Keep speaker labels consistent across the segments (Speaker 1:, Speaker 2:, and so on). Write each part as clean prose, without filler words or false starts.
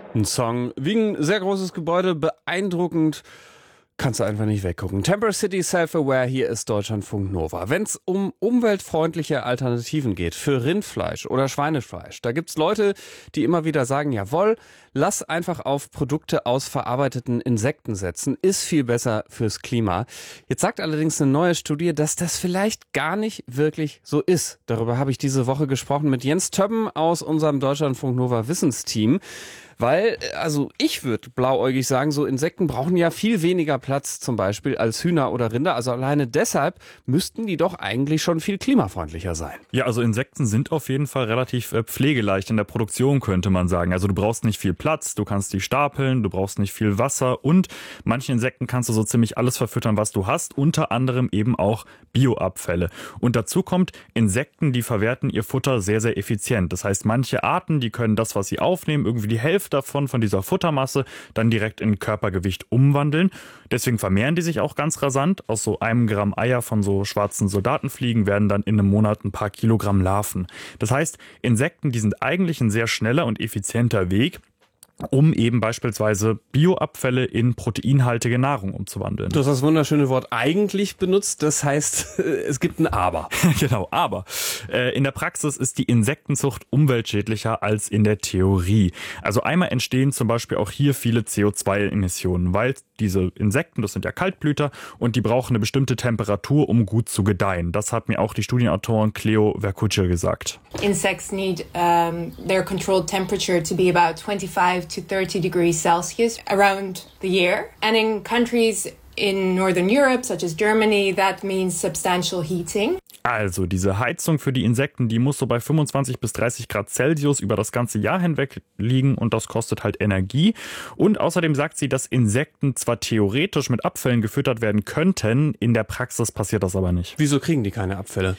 Speaker 1: Ein Song wie ein sehr großes Gebäude, beeindruckend. Kannst du einfach nicht weggucken. Temper City Self-Aware, hier ist Deutschlandfunk Nova. Wenn es um umweltfreundliche Alternativen geht, für Rindfleisch oder Schweinefleisch, da gibt's Leute, die immer wieder sagen, jawohl, lass einfach auf Produkte aus verarbeiteten Insekten setzen, ist viel besser fürs Klima. Jetzt sagt allerdings eine neue Studie, dass das vielleicht gar nicht wirklich so ist. Darüber habe ich diese Woche gesprochen mit Jens Többen aus unserem Deutschlandfunk Nova Wissensteam. Weil, also ich würde blauäugig sagen, so Insekten brauchen ja viel weniger Platz zum Beispiel als Hühner oder Rinder. Also alleine deshalb müssten die doch eigentlich schon viel klimafreundlicher sein.
Speaker 2: Ja, also Insekten sind auf jeden Fall relativ pflegeleicht in der Produktion, könnte man sagen. Also du brauchst nicht viel Platz, du kannst die stapeln, du brauchst nicht viel Wasser und manche Insekten kannst du so ziemlich alles verfüttern, was du hast, unter anderem eben auch Bioabfälle. Und dazu kommt, Insekten, die verwerten ihr Futter sehr, sehr effizient. Das heißt, manche Arten, die können das, was sie aufnehmen, irgendwie die Hälfte von dieser Futtermasse dann direkt in Körpergewicht umwandeln. Deswegen vermehren die sich auch ganz rasant. Aus so 1 Gramm Eier von so schwarzen Soldatenfliegen werden dann in einem Monat ein paar Kilogramm Larven. Das heißt, Insekten, die sind eigentlich ein sehr schneller und effizienter Weg, um eben beispielsweise Bioabfälle in proteinhaltige Nahrung umzuwandeln.
Speaker 1: Du hast das wunderschöne Wort eigentlich benutzt, das heißt, es gibt ein Aber.
Speaker 2: Genau, aber in der Praxis ist die Insektenzucht umweltschädlicher als in der Theorie. Also einmal entstehen zum Beispiel auch hier viele CO2-Emissionen, weil diese Insekten, das sind ja Kaltblüter und die brauchen eine bestimmte Temperatur, um gut zu gedeihen. Das hat mir auch die Studienautorin Cleo Verkuce gesagt.
Speaker 3: Insects need their controlled temperature to be about 25 to 30 degrees Celsius around the year. And in countries in Northern Europe, such as Germany, that means substantial heating.
Speaker 2: Also diese Heizung für die Insekten, die muss so bei 25 bis 30 Grad Celsius über das ganze Jahr hinweg liegen und das kostet halt Energie. Und außerdem sagt sie, dass Insekten zwar theoretisch mit Abfällen gefüttert werden könnten, in der Praxis passiert das aber nicht.
Speaker 1: Wieso kriegen die keine Abfälle?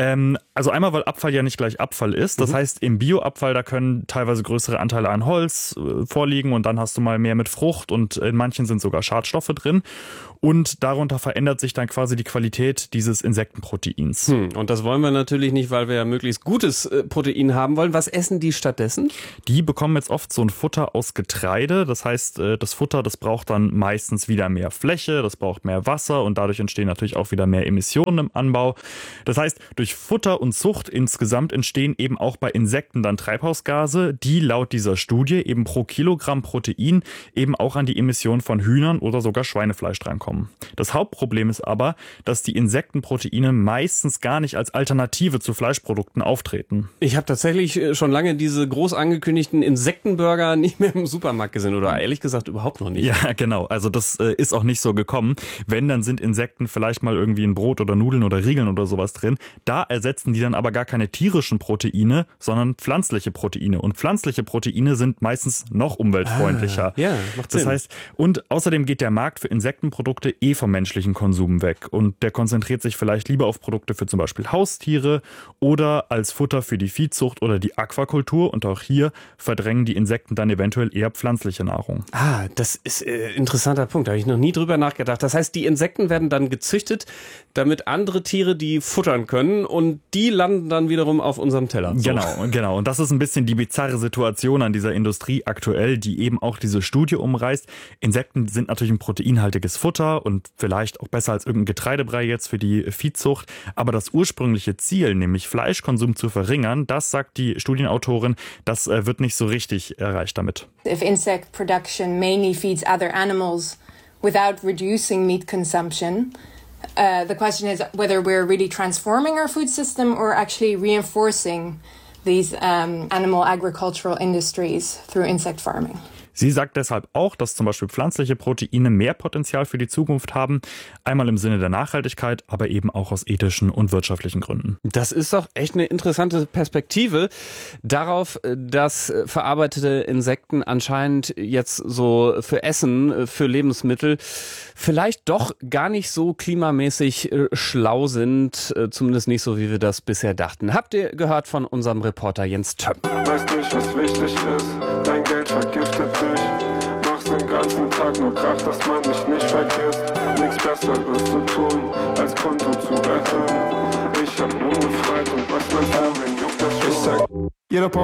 Speaker 2: Also einmal, weil Abfall ja nicht gleich Abfall ist. Das heißt, im Bioabfall, da können teilweise größere Anteile an Holz vorliegen und dann hast du mal mehr mit Frucht und in manchen sind sogar Schadstoffe drin. Und darunter verändert sich dann quasi die Qualität dieses Insektenproteins.
Speaker 1: Und das wollen wir natürlich nicht, weil wir ja möglichst gutes Protein haben wollen. Was essen die stattdessen?
Speaker 2: Die bekommen jetzt oft so ein Futter aus Getreide. Das heißt, das Futter, das braucht dann meistens wieder mehr Fläche, das braucht mehr Wasser und dadurch entstehen natürlich auch wieder mehr Emissionen im Anbau. Das heißt, durch Futter und Zucht insgesamt entstehen eben auch bei Insekten dann Treibhausgase, die laut dieser Studie eben pro Kilogramm Protein eben auch an die Emissionen von Hühnern oder sogar Schweinefleisch drankommen. Das Hauptproblem ist aber, dass die Insektenproteine meistens gar nicht als Alternative zu Fleischprodukten auftreten.
Speaker 1: Ich habe tatsächlich schon lange diese groß angekündigten Insektenburger nicht mehr im Supermarkt gesehen oder ehrlich gesagt überhaupt noch nicht.
Speaker 2: Ja, genau. Also das ist auch nicht so gekommen. Wenn, dann sind Insekten vielleicht mal irgendwie in Brot oder Nudeln oder Riegeln oder sowas drin. Da ersetzen die dann aber gar keine tierischen Proteine, sondern pflanzliche Proteine. Und pflanzliche Proteine sind meistens noch umweltfreundlicher.
Speaker 1: Ja, macht Sinn.
Speaker 2: Das heißt, und außerdem geht der Markt für Insektenprodukte vom menschlichen Konsum weg. Und der konzentriert sich vielleicht lieber auf Produkte für zum Beispiel Haustiere oder als Futter für die Viehzucht oder die Aquakultur. Und auch hier verdrängen die Insekten dann eventuell eher pflanzliche Nahrung.
Speaker 1: Das ist ein interessanter Punkt. Da habe ich noch nie drüber nachgedacht. Das heißt, die Insekten werden dann gezüchtet, damit andere Tiere die futtern können und die landen dann wiederum auf unserem Teller. So.
Speaker 2: Genau. Und das ist ein bisschen die bizarre Situation an dieser Industrie aktuell, die eben auch diese Studie umreißt. Insekten sind natürlich ein proteinhaltiges Futter und vielleicht auch besser als irgendein Getreidebrei jetzt für die Viehzucht. Aber das ursprüngliche Ziel, nämlich Fleischkonsum zu verringern, das sagt die Studienautorin, das wird nicht so richtig erreicht damit.
Speaker 3: If insect production mainly feeds other animals without reducing meat consumption, the question is whether we're really transforming our food system or actually reinforcing these animal agricultural industries through insect farming.
Speaker 2: Sie sagt deshalb auch, dass zum Beispiel pflanzliche Proteine mehr Potenzial für die Zukunft haben, einmal im Sinne der Nachhaltigkeit, aber eben auch aus ethischen und wirtschaftlichen Gründen.
Speaker 1: Das ist doch echt eine interessante Perspektive darauf, dass verarbeitete Insekten anscheinend jetzt so für Essen, für Lebensmittel vielleicht doch gar nicht so klimamäßig schlau sind, zumindest nicht so, wie wir das bisher dachten. Habt ihr gehört von unserem Reporter Jens Többen.
Speaker 4: Weißt nicht, was wichtig ist, dein Geld vergiftet dich. Machst den ganzen Tag nur Krach, dass man dich nicht vergisst. Nichts Besseres zu tun, als Konto zu erhöhen. Ich hab nur gefreit und was mein Vorhin juckt das schon. Ich sag, jeder